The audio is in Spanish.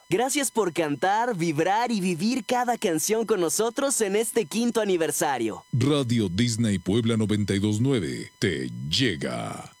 Gracias por cantar, vibrar y vivir cada canción con nosotros en este 5º aniversario. Radio Disney Puebla 92.9 te llega.